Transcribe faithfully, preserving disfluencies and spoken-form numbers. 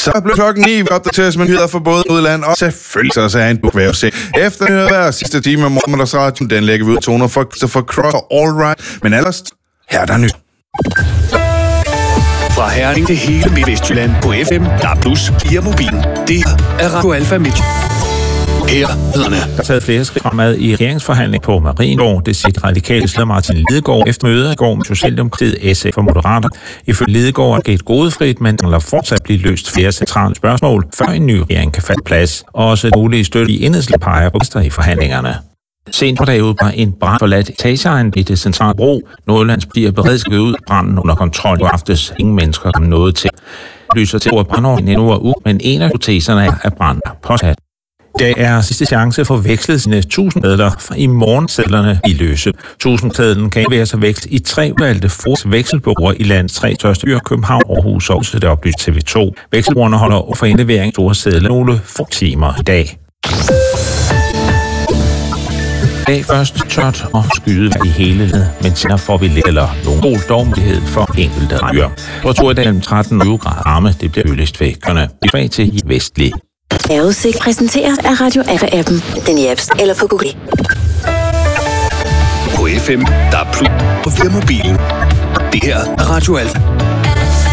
Så blev klokken ni, vi opdateres med nyheder for både udland og selvfølgelig så sagde en bukvævse. Efter nyheder hver sidste time af Mormanders Radio, den lægger vi ud toner for Christopher Cross og All Right. Men ellers, her er der nyt. Fra Herning til hele Midtvestjylland på F M, D A B plus, via mobilen. Det er Radio Alfa Midt. Her hederne. Der er taget flere skridt fremad i regeringsforhandling på Marienborg. Det siger radikale leder Martin Lidegaard efter mødet i går med Socialdemokratiet, S F og Moderater. Ifølge Lidegaard er det et godefrit, men der fortsat blive løst flere centrale spørgsmål, før en ny regering kan falde plads. Også mulige støtte i Enhedslisten peger på i forhandlingerne. Sent på dagen var en brand forladt etageegn i det centrale bro. Nordjyllands bliver beredskabet ud branden under kontrol i aftes. Ingen mennesker kom noget til. Lyser til at brandordningen endnu er ud, men en af hypoteserne er, at branden er påsat. Det er sidste chance for at veksle sine tusind sedler i morgensedlerne i løse. Tusindsedlen kan være så vekslet i tre valgte Fors vekselbureauer i landets tre største byer, København, Aarhus og Odense, det oplyst T V to. Vekselbureauerne holder for indlevering store sedler nogle få timer i dag. Dag først tørt og skyet i hele landet, men senere får vi lidt eller nogen god dogmelighed for enkelte dyr. Temperatur i dag mellem tretten og tyve grader varme, det bliver øligst ved køerne. Vi får til i vestlig. Vejrudsigt præsenteret af Radio Alfa-appen. Den i apps eller på Google. På F M, D A B plus, og via mobilen. Det her er Radio Alfa.